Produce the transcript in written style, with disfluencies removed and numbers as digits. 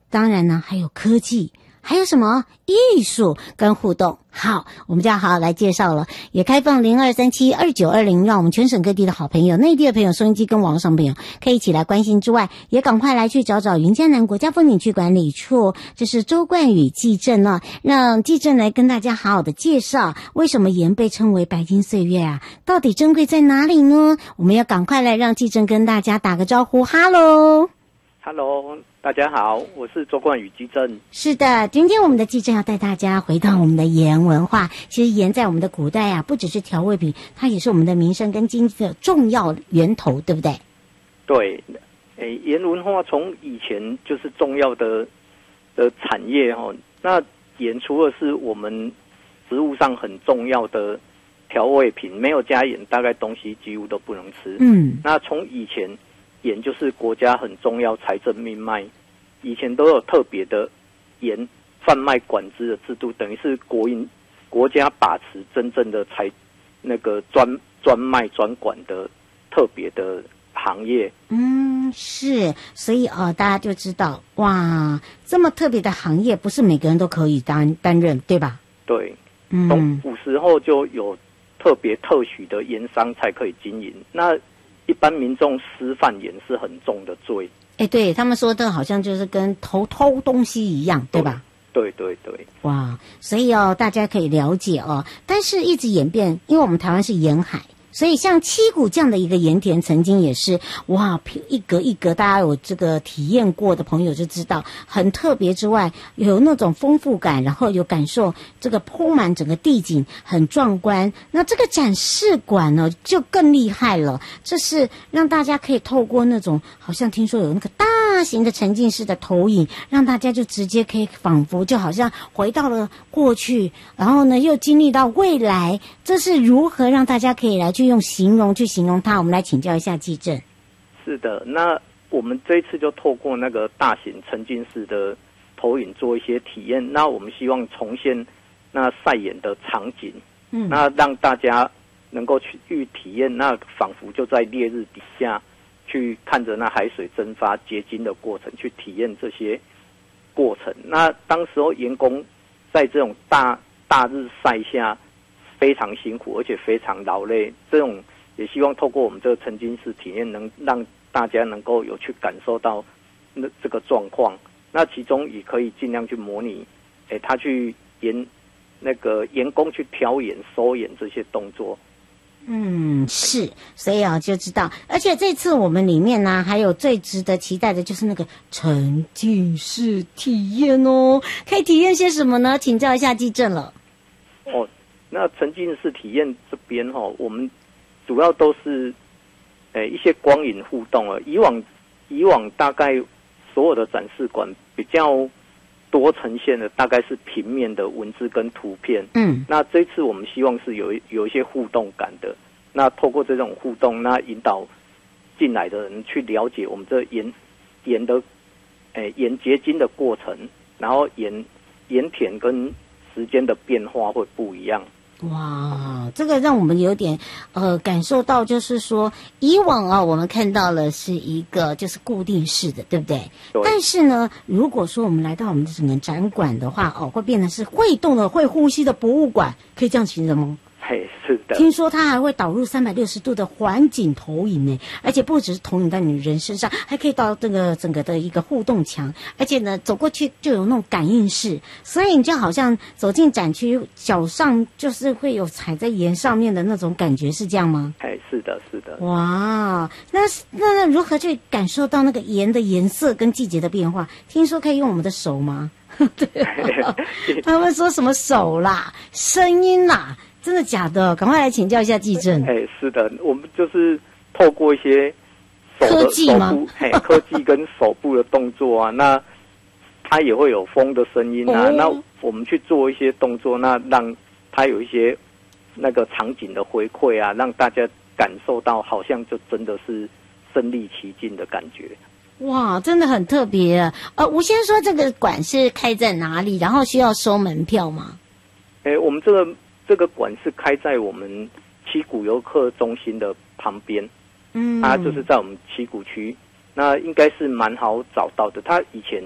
当然呢还有科技，还有什么艺术跟互动。好，我们就要好好来介绍了。也开放02372920，让我们全省各地的好朋友、内地的朋友、收音机跟网络上朋友可以一起来关心之外，也赶快来去找找云嘉南国家风景区管理处，这是周冠宇技正呢，让技正来跟大家好好的介绍为什么盐被称为白金岁月啊，到底珍贵在哪里呢？我们要赶快来让技正跟大家打个招呼。哈喽 Hello， 大家好，我是周冠宇技正。 是的，今天我们的技正要带大家回到我们的盐文化。其实盐在我们的古代啊，不只是调味品，它也是我们的民生跟经济的重要源头，对不对？ 对，盐文化从以前就是重要的产业哦。那盐除了是我们食物上很重要的调味品，没有加盐，大概东西几乎都不能吃。那从以前。盐就是国家很重要财政命脉，以前都有特别的盐贩卖管制的制度，等于是国家把持真正的专卖专管的特别的行业。 是，所以大家就知道哇，这么特别的行业不是每个人都可以担任，对吧？对， 从古时候就有特别特许的盐商才可以经营。那一般民众私贩盐是很重的罪。 对，他们说的好像就是跟偷东西一样，对吧？ 对。 哇，所以大家可以了解但是一直演变，因为我们台湾是沿海，所以像七股这样的一个盐田，曾经也是哇，一格一格，大家有这个体验过的朋友就知道很特别之外，有那种丰富感，然后有感受这个铺满整个地景很壮观。那这个展示馆呢就更厉害了，这是让大家可以透过那种好像听说有那个大型的沉浸式的投影，让大家就直接可以仿佛就好像回到了过去，然后呢又经历到未来。这是如何让大家可以来去用形容它？我们来请教一下技正。 是的，那我们这一次就透过那个大型沉浸式的投影做一些体验。那我们希望重现那晒盐的场景，那让大家能够去体验，那仿佛就在烈日底下去看着那海水蒸发结晶的过程，去体验这些过程。那当时候员工在这种大日晒下非常辛苦，而且非常劳累，这种也希望透过我们这个沉浸式体验，能让大家能够有去感受到这个状况。那其中也可以尽量去模拟，他去员工去挑盐、收盐这些动作。 是，所以就知道。而且这次我们里面呢，还有最值得期待的就是那个沉浸式体验哦。可以体验些什么呢？请教一下技正了。 那沉浸式体验这边我们主要都是一些光影互动了。以往大概所有的展示馆比较多呈现的大概是平面的文字跟图片。那这次我们希望是有一些互动感的。那透过这种互动，那引导进来的人去了解我们这盐的盐结晶的过程，然后盐田跟时间的变化会不一样。 哇，这个让我们有点感受到，就是说以往我们看到了是一个就是固定式的，对不对？对。但是呢，如果说我们来到我们的整个展馆的话，会变成是会动的、会呼吸的博物馆，可以这样形容吗？ 是的。 听说它还会导入360度的环景投影呢，而且不只是投影在你人身上，还可以到这个整个的一个互动墙，而且呢，走过去就有那种感应式，所以你就好像走进展区，脚上就是会有踩在盐上面的那种感觉，是这样吗？ 是的。 哇，那如何去感受到那个盐的颜色跟季节的变化？听说可以用我们的手吗？对，他们说什么手啦、声音啦。真的假的？赶快来请教一下技正。 是的，我们就是透过一些科技吗？ 科技跟手部的动作啊，那它也会有风的声音啊。那我们去做一些动作，那让它有一些那个场景的回馈啊，让大家感受到好像就真的是身临其境的感觉。 哇，真的很特别。我先说这个馆是开在哪里，然后需要收门票吗？ 我们这个馆是开在我们七股游客中心的旁边，它就是在我们七股区，那应该是蛮好找到的。它以前